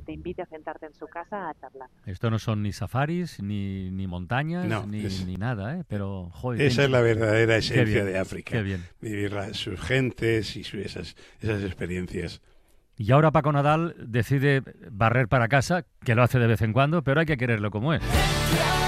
te invite a sentarte en su casa a charlar. Esto no son ni safaris, ni montañas, No, ni nada, ¿eh? Pero, joder, esa es la verdadera esencia bien, de África. Qué bien. Vivir sus gentes y esas experiencias. Y ahora Paco Nadal decide barrer para casa, que lo hace de vez en cuando, pero hay que quererlo como es.